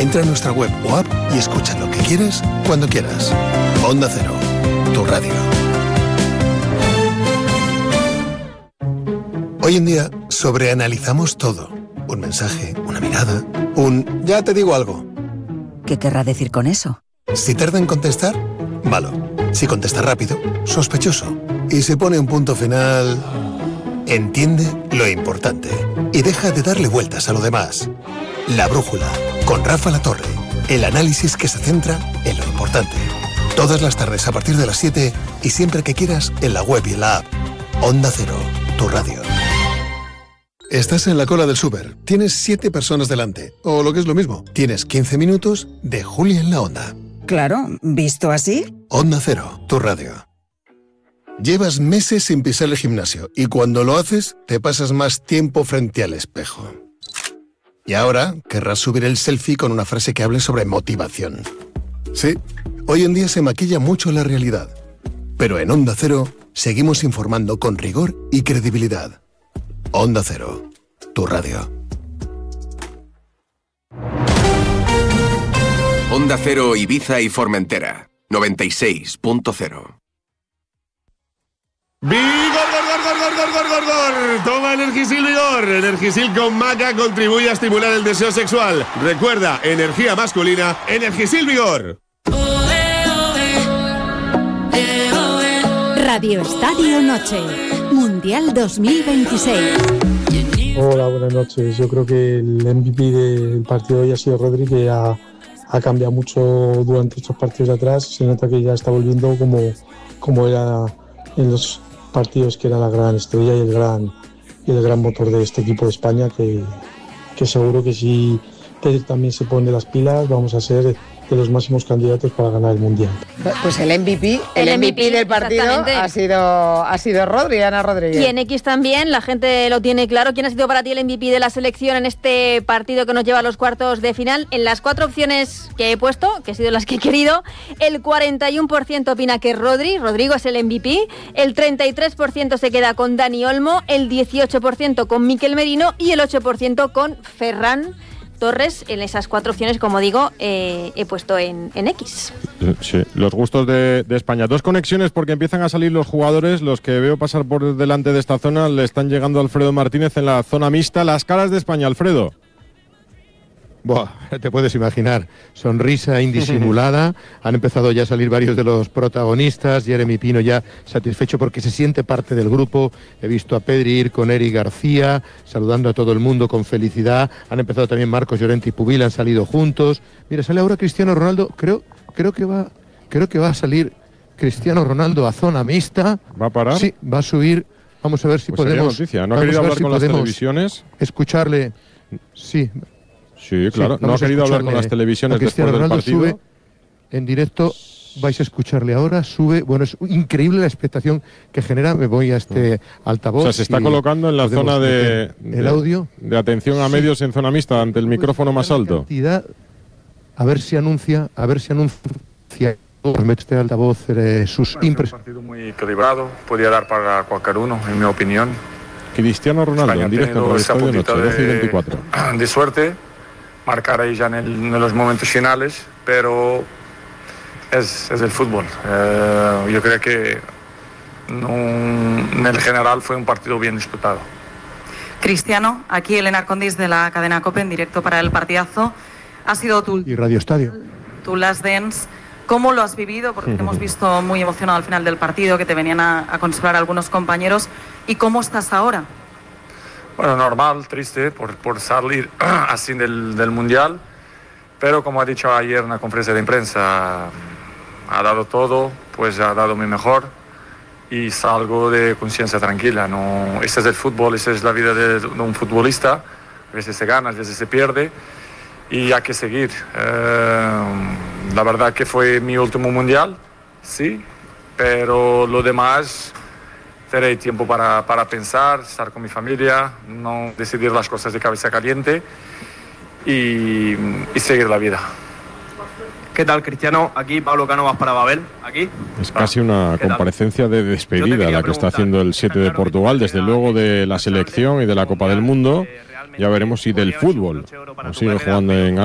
Entra a nuestra web o app y escucha lo que quieras, cuando quieras. Onda Cero, tu radio. Hoy en día sobreanalizamos todo. Un mensaje, una mirada, ya te digo algo. ¿Qué querrá decir con eso? Si tarda en contestar, malo. Si contesta rápido, sospechoso. Y si pone un punto final, entiende lo importante y deja de darle vueltas a lo demás. La Brújula, con Rafa Latorre. El análisis que se centra en lo importante. Todas las tardes a partir de las 7 y siempre que quieras en la web y en la app. Onda Cero, tu radio. Estás en la cola del súper, tienes 7 personas delante, o lo que es lo mismo, tienes 15 minutos de Julia en la Onda. Claro, ¿visto así? Onda Cero, tu radio. Llevas meses sin pisar el gimnasio y cuando lo haces te pasas más tiempo frente al espejo. Y ahora querrás subir el selfie con una frase que hable sobre motivación. Sí, hoy en día se maquilla mucho la realidad, pero en Onda Cero seguimos informando con rigor y credibilidad. Onda Cero, tu radio. Onda Cero, Ibiza y Formentera, 96.0. ¡Vigor! Toma Energisil Vigor. Energisil con maca contribuye a estimular el deseo sexual. Recuerda, energía masculina, Energisil Vigor. Radio Estadio Noche, Mundial 2026. Hola, buenas noches. Yo creo que el MVP del partido hoy ha sido Rodri, que ha cambiado mucho durante estos partidos de atrás. Se nota que ya está volviendo como era en los partidos, que era la gran estrella y el gran motor de este equipo de España, que seguro que si Pedri también se pone las pilas, vamos a ser de los máximos candidatos para ganar el Mundial. Pues el MVP del partido ha sido Rodri, Ana Rodríguez. Y en X también, la gente lo tiene claro. ¿Quién ha sido para ti el MVP de la selección en este partido que nos lleva a los cuartos de final? En las 4 opciones que he puesto, que han sido las que he querido, el 41% opina que Rodrigo es el MVP, el 33% se queda con Dani Olmo, el 18% con Mikel Merino y el 8% con Ferran Torres. En esas 4 opciones, como digo, he puesto en X. Sí, los gustos de España. 2 conexiones, porque empiezan a salir los jugadores. Los que veo pasar por delante de esta zona le están llegando a Alfredo Martínez en la zona mixta. Las caras de España, Alfredo. Buah, te puedes imaginar, sonrisa indisimulada. Han empezado ya a salir varios de los protagonistas. Jeremy Pino ya satisfecho porque se siente parte del grupo. He visto a Pedri ir con Eric García, saludando a todo el mundo con felicidad. Han empezado también Marcos Llorente y Pubil, han salido juntos. Mira, sale ahora Cristiano Ronaldo. Creo que va a salir Cristiano Ronaldo a zona mixta. ¿Va a parar? Sí, va a subir. Vamos a ver si pues podemos. Noticia. ¿No ha querido hablar con las televisiones? Escucharle. Sí, claro. No ha querido hablar con las televisiones después del partido. Sube en directo, vais a escucharle ahora, sube. Bueno, es increíble la expectación que genera. Me voy a este altavoz. O sea, se está colocando en la zona el audio. De atención a medios en zona mixta, ante el micrófono más alto. A ver si anuncia. Mete este altavoz sus impresiones. Un partido muy equilibrado, podía dar para cualquier uno, en mi opinión. Cristiano Ronaldo, en directo en Radio Estadio Noche, 12:24. De suerte, marcar ahí ya en los momentos finales, pero es el fútbol. Yo creo que en el general fue un partido bien disputado. Cristiano, aquí Elena Condis de la cadena COPE en directo para el partidazo. Ha sido y Radio Estadio. Tu last dance. ¿Cómo lo has vivido? Porque te hemos visto muy emocionado al final del partido, que te venían a consolar algunos compañeros. ¿Y cómo estás ahora? Bueno, normal, triste por salir así del Mundial, pero como ha dicho ayer en la conferencia de prensa, ha dado todo, pues ha dado mi mejor y salgo de conciencia tranquila. No, este es el fútbol, esta es la vida de un futbolista, a veces se gana, a veces se pierde y hay que seguir. La verdad que fue mi último Mundial, sí, pero lo demás... Tendré tiempo para pensar, estar con mi familia, no decidir las cosas de cabeza caliente y seguir la vida. ¿Qué tal, Cristiano? Aquí Pablo Cánovas para Babel, aquí. Es casi una comparecencia de despedida la que está haciendo el 7 de Portugal, desde luego de la selección y de la Copa del Mundo. Ya veremos si del fútbol sigue jugando en